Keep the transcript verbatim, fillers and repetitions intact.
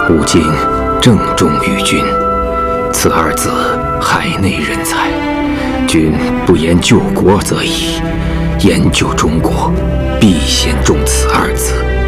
吾今郑重与君，此二子海内人才，君不言救国则已，研究中国，必先重此二子。